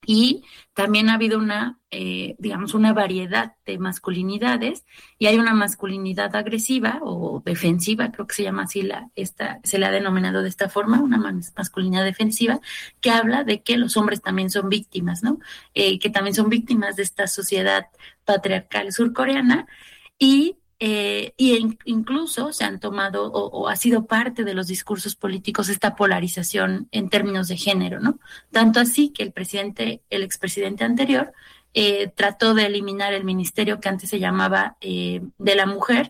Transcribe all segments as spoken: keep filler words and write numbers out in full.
Y también ha habido una, eh, digamos, una variedad de masculinidades, y hay una masculinidad agresiva o defensiva, creo que se llama así, la, esta, se le ha denominado de esta forma, una mas- masculinidad defensiva, que habla de que los hombres también son víctimas, ¿no? Eh, que también son víctimas de esta sociedad patriarcal surcoreana, y eh, y in- incluso se han tomado o, o ha sido parte de los discursos políticos esta polarización en términos de género, ¿no? Tanto así que el presidente, el expresidente anterior, eh, trató de eliminar el ministerio que antes se llamaba eh, de la mujer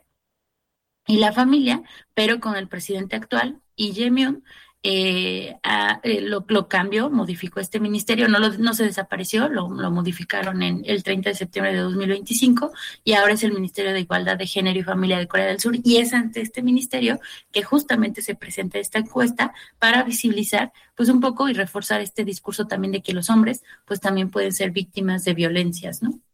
y la familia, pero con el presidente actual, Lee Jae-myung, eh, a- eh, lo, lo cambió, modificó este ministerio, no, lo, no se desapareció, lo, lo modificaron en el treinta de septiembre de dos mil veinticinco, y ahora es el Ministerio de Igualdad de Género y Familia de Corea del Sur, y es ante este ministerio que justamente se presenta esta encuesta para visibilizar pues un poco y reforzar este discurso también de que los hombres pues también pueden ser víctimas de violencias, ¿no?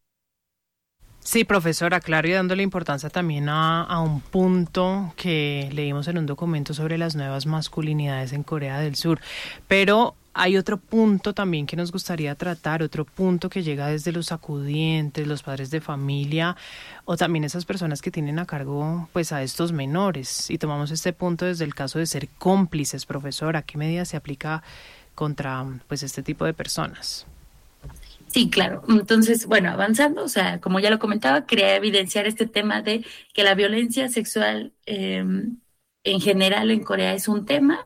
Sí, profesora, claro, y dándole importancia también a, a un punto que leímos en un documento sobre las nuevas masculinidades en Corea del Sur. Pero hay otro punto también que nos gustaría tratar, otro punto que llega desde los acudientes, los padres de familia, o también esas personas que tienen a cargo pues a estos menores. Y tomamos este punto desde el caso de ser cómplices, profesora. ¿Qué medida se aplica contra pues este tipo de personas? Sí, claro. Entonces, bueno, avanzando, o sea, como ya lo comentaba, quería evidenciar este tema de que la violencia sexual eh, en general en Corea es un tema.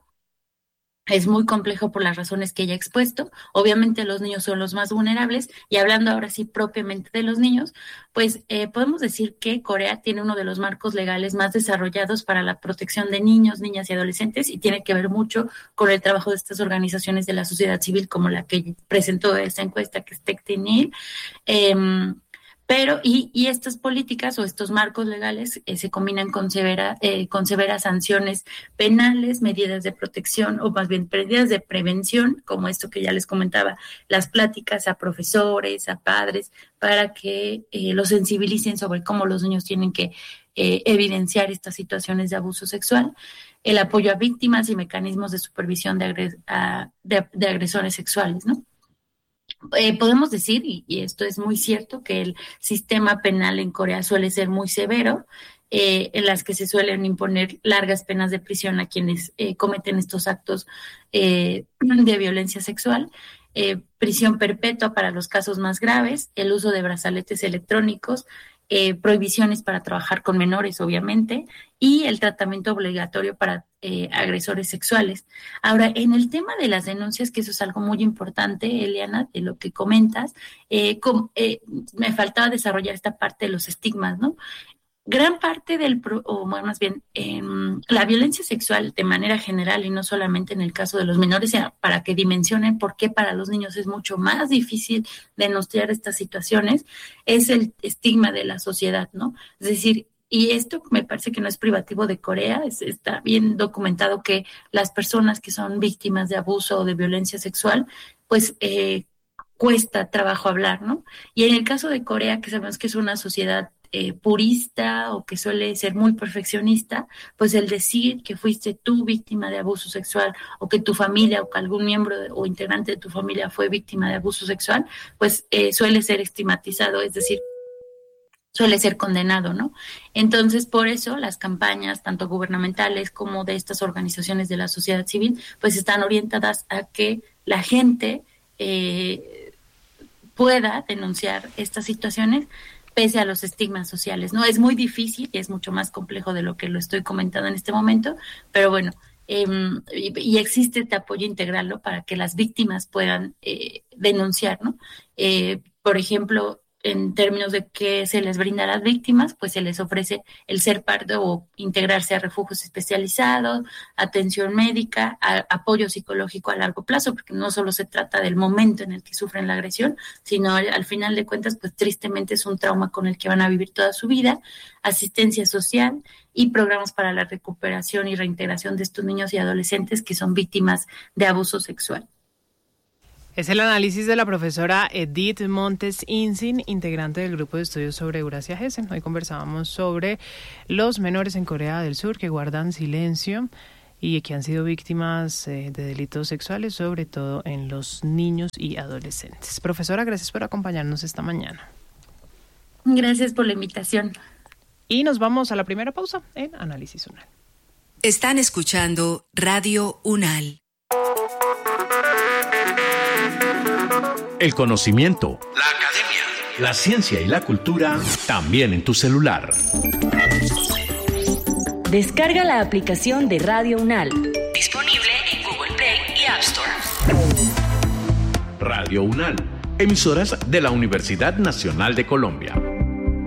Es muy complejo por las razones que ya he expuesto. Obviamente los niños son los más vulnerables, y hablando ahora sí propiamente de los niños, pues eh, podemos decir que Corea tiene uno de los marcos legales más desarrollados para la protección de niños, niñas y adolescentes, y tiene que ver mucho con el trabajo de estas organizaciones de la sociedad civil como la que presentó esta encuesta, que es Tectinil. Eh, pero, y, y estas políticas o estos marcos legales eh, se combinan con, severa, eh, con severas sanciones penales, medidas de protección o más bien medidas de prevención, como esto que ya les comentaba, las pláticas a profesores, a padres, para que eh, los sensibilicen sobre cómo los niños tienen que eh, evidenciar estas situaciones de abuso sexual, el apoyo a víctimas y mecanismos de supervisión de, agres a, de, de agresores sexuales, ¿no? Eh, podemos decir, y, y esto es muy cierto, que el sistema penal en Corea suele ser muy severo, eh, en las que se suelen imponer largas penas de prisión a quienes eh, cometen estos actos eh, de violencia sexual, eh, prisión perpetua para los casos más graves, el uso de brazaletes electrónicos, eh, prohibiciones para trabajar con menores, obviamente, y el tratamiento obligatorio para eh, agresores sexuales. Ahora, en el tema de las denuncias, que eso es algo muy importante, Eliana, de lo que comentas, eh, com, eh, me faltaba desarrollar esta parte de los estigmas, ¿no? Gran parte del, pro, o más bien, eh, la violencia sexual de manera general y no solamente en el caso de los menores, para que dimensionen por qué para los niños es mucho más difícil denunciar estas situaciones, es el estigma de la sociedad, ¿no? Es decir, y esto me parece que no es privativo de Corea, es, está bien documentado que las personas que son víctimas de abuso o de violencia sexual, pues eh, cuesta trabajo hablar, ¿no? Y en el caso de Corea, que sabemos que es una sociedad eh, purista o que suele ser muy perfeccionista, pues el decir que fuiste tú víctima de abuso sexual, o que tu familia o que algún miembro de, o integrante de tu familia fue víctima de abuso sexual, pues eh, suele ser estigmatizado, es decir, suele ser condenado, ¿no? Entonces, por eso las campañas, tanto gubernamentales como de estas organizaciones de la sociedad civil, pues están orientadas a que la gente eh, pueda denunciar estas situaciones pese a los estigmas sociales, ¿no? Es muy difícil y es mucho más complejo de lo que lo estoy comentando en este momento, pero bueno, eh, y, y existe este apoyo integral, ¿no? Para que las víctimas puedan eh, denunciar, ¿no? Eh, por ejemplo, en términos de que se les brinda a las víctimas, pues se les ofrece el ser parte o integrarse a refugios especializados, atención médica, a, apoyo psicológico a largo plazo, porque no solo se trata del momento en el que sufren la agresión, sino al, al final de cuentas, pues tristemente es un trauma con el que van a vivir toda su vida, asistencia social y programas para la recuperación y reintegración de estos niños y adolescentes que son víctimas de abuso sexual. Es el análisis de la profesora Edith Montes Insin, integrante del grupo de estudios sobre Eurasia Hessen. Hoy conversábamos sobre los menores en Corea del Sur que guardan silencio y que han sido víctimas eh, de delitos sexuales, sobre todo en los niños y adolescentes. Profesora, gracias por acompañarnos esta mañana. Gracias por la invitación. Y nos vamos a la primera pausa en Análisis UNAL. Están escuchando Radio UNAL. El conocimiento, la academia, la ciencia y la cultura también en tu celular. Descarga la aplicación de Radio UNAL. Disponible en Google Play y App Store. Radio UNAL, emisoras de la Universidad Nacional de Colombia.